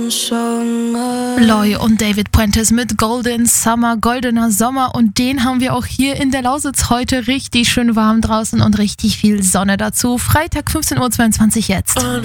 Loy und David Puentes mit Golden Summer, goldener Sommer, und den haben wir auch hier in der Lausitz heute. Richtig schön warm draußen und richtig viel Sonne dazu. Freitag 15:22 Uhr jetzt.